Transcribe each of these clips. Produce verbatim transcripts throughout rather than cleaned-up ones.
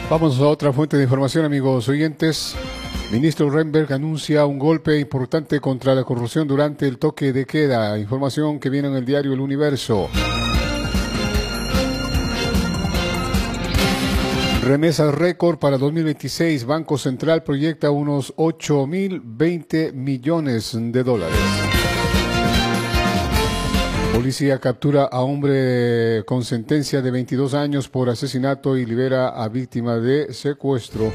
Vamos a otra fuente de información, amigos oyentes. Ministro Renberg anuncia un golpe importante contra la corrupción durante el toque de queda. Información que viene en el diario El Universo. Remesas récord para dos mil veintiséis. Banco Central proyecta unos ocho mil veinte millones de dólares. Policía captura a hombre con sentencia de veintidós años por asesinato y libera a víctima de secuestro.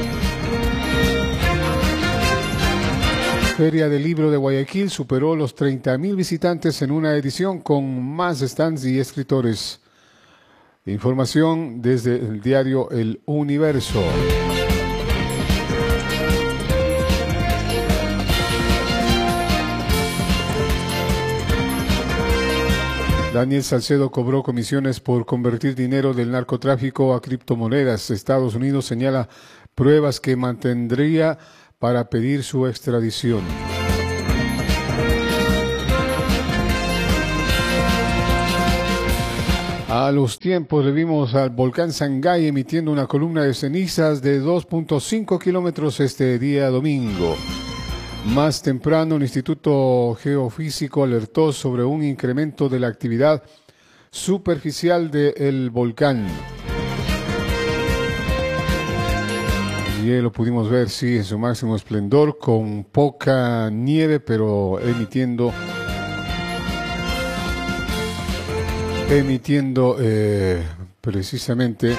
Feria del Libro de Guayaquil superó los treinta mil visitantes en una edición con más stands y escritores. Información desde el diario El Universo. Daniel Salcedo cobró comisiones por convertir dinero del narcotráfico a criptomonedas. Estados Unidos señala pruebas que mantendría para pedir su extradición. A los tiempos le vimos al volcán Sangay emitiendo una columna de cenizas de dos punto cinco kilómetros este día domingo. Más temprano, el Instituto Geofísico alertó sobre un incremento de la actividad superficial del volcán. Y lo pudimos ver, sí, en su máximo esplendor, con poca nieve, pero emitiendo, emitiendo eh, precisamente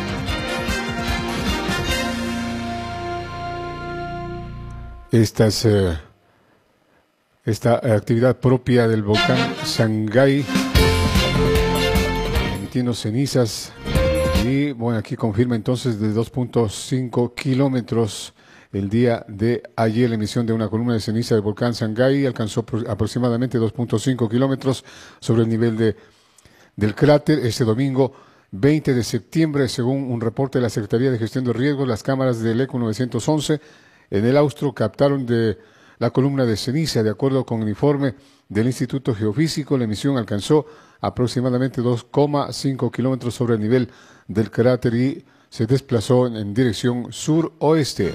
Estas, eh, esta actividad propia del volcán Sangay, emitiendo cenizas. Y bueno, aquí confirma entonces de dos punto cinco kilómetros el día de ayer la emisión de una columna de ceniza del volcán Sangay. Alcanzó aproximadamente dos punto cinco kilómetros sobre el nivel de, del cráter. Este domingo veinte de septiembre, según un reporte de la Secretaría de Gestión de Riesgos, las cámaras del ECO novecientos once en el Austro captaron de la columna de ceniza. De acuerdo con el informe del Instituto Geofísico, la emisión alcanzó aproximadamente dos coma cinco kilómetros sobre el nivel del cráter y se desplazó en, en dirección sur-oeste.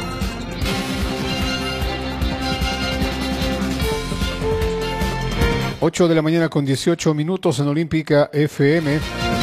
ocho de la mañana con dieciocho minutos en Olímpica F M.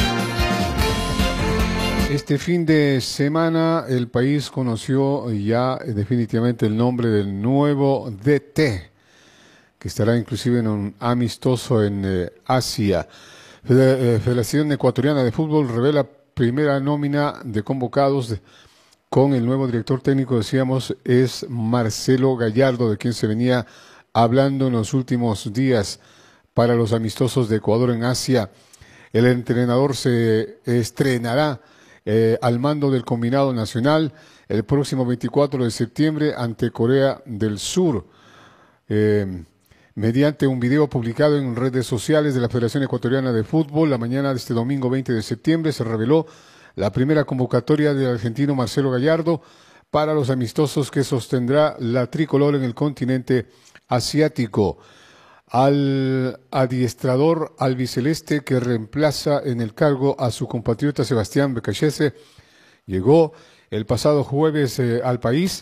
Este fin de semana el país conoció ya definitivamente el nombre del nuevo D T, que estará inclusive en un amistoso en eh, Asia. Federación Ecuatoriana de Fútbol revela primera nómina de convocados de, con el nuevo director técnico, decíamos, es Marcelo Gallardo, de quien se venía hablando en los últimos días para los amistosos de Ecuador en Asia. El entrenador se estrenará Eh, al mando del combinado nacional el próximo veinticuatro de septiembre ante Corea del Sur. Eh, mediante un video publicado en redes sociales de la Federación Ecuatoriana de Fútbol, la mañana de este domingo veinte de septiembre se reveló la primera convocatoria del argentino Marcelo Gallardo para los amistosos que sostendrá la tricolor en el continente asiático. Al adiestrador albiceleste que reemplaza en el cargo a su compatriota Sebastián Becachese llegó el pasado jueves eh, al país,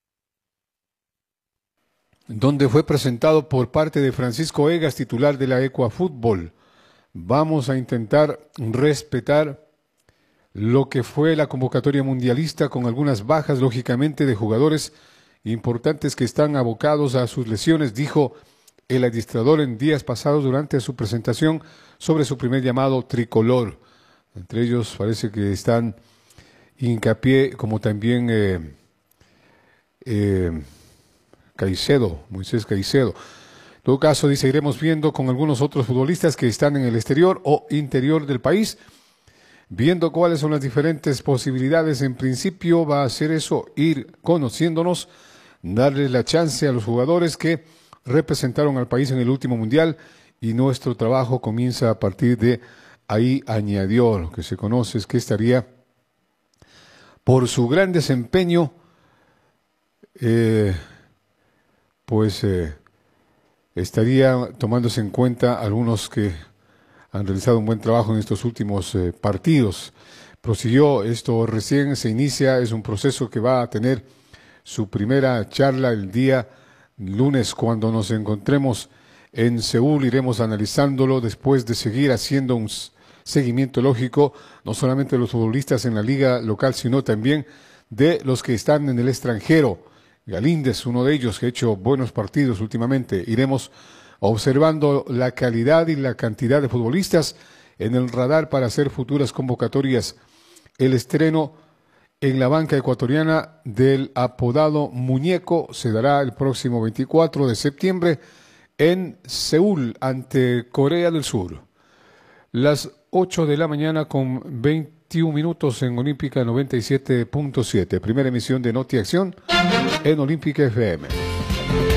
donde fue presentado por parte de Francisco Egas, titular de la Ecuafútbol. Vamos a intentar respetar lo que fue la convocatoria mundialista, con algunas bajas, lógicamente, de jugadores importantes que están abocados a sus lesiones, dijo el administrador en días pasados durante su presentación sobre su primer llamado tricolor. Entre ellos parece que están hincapié, como también eh, eh, Caicedo, Moisés Caicedo. En todo caso, dice, iremos viendo con algunos otros futbolistas que están en el exterior o interior del país, viendo cuáles son las diferentes posibilidades. En principio va a ser eso, ir conociéndonos, darle la chance a los jugadores que representaron al país en el último mundial, y nuestro trabajo comienza a partir de ahí, añadió. Lo que se conoce es que estaría, por su gran desempeño, eh, pues eh, estaría tomándose en cuenta algunos que han realizado un buen trabajo en estos últimos eh, partidos. prosiguió. Esto recién se inicia, es un proceso que va a tener su primera charla el día lunes cuando nos encontremos en Seúl. Iremos analizándolo después de seguir haciendo un seguimiento lógico, no solamente de los futbolistas en la liga local, sino también de los que están en el extranjero. Galíndez, uno de ellos, que ha hecho buenos partidos últimamente. Iremos observando la calidad y la cantidad de futbolistas en el radar para hacer futuras convocatorias. El estreno en la banca ecuatoriana del apodado Muñeco se dará el próximo veinticuatro de septiembre en Seúl ante Corea del Sur. Las ocho de la mañana con veintiún minutos en Olímpica noventa y siete punto siete. Primera emisión de Noti Acción en Olímpica F M.